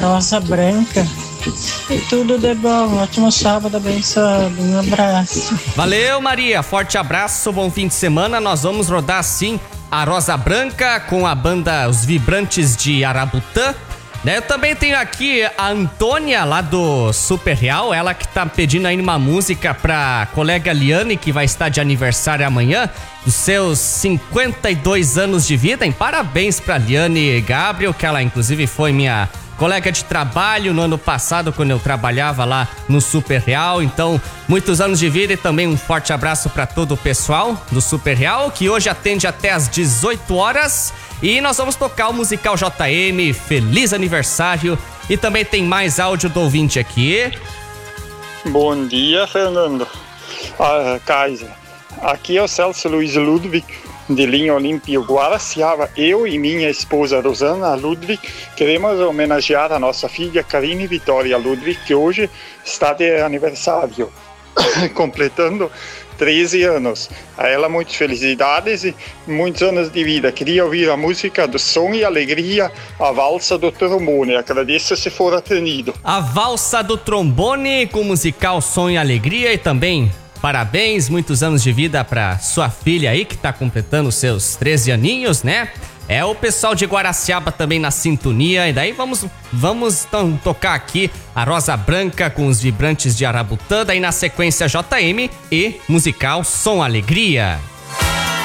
Rosa Branca. E tudo de bom. Ótimo sábado abençoado. Um abraço. Valeu, Maria. Forte abraço, bom fim de semana. Nós vamos rodar sim a Rosa Branca com a banda Os Vibrantes de Arabutã. Eu também tenho aqui a Antônia lá do Super Real, ela que tá pedindo aí uma música pra colega Liane, que vai estar de aniversário amanhã, dos seus 52 anos de vida, hein? Parabéns pra Liane Gabriel, que ela inclusive foi minha colega de trabalho no ano passado, quando eu trabalhava lá no Super Real. Então, muitos anos de vida e também um forte abraço para todo o pessoal do Super Real, que hoje atende até às 18 horas. E nós vamos tocar o musical JM, feliz aniversário. E também tem mais áudio do ouvinte aqui. Bom dia, Fernando. Kaiser. Aqui é o Celso Luiz Ludwig, de linha Olímpio Guaraciaba. Eu e minha esposa Rosana Ludwig queremos homenagear a nossa filha Karine Vitória Ludwig, que hoje está de aniversário, completando 13 anos. A ela muitas felicidades e muitos anos de vida. Queria ouvir a música do Som e Alegria, a Valsa do Trombone. Agradeço se for atendido. A Valsa do Trombone com o musical Som e Alegria. E também parabéns, muitos anos de vida para sua filha aí, que tá completando seus 13 aninhos, né? É o pessoal de Guaraciaba também na sintonia. E daí vamos então tocar aqui a Rosa Branca com Os Vibrantes de Arabutã. Daí na sequência JM e musical Som Alegria.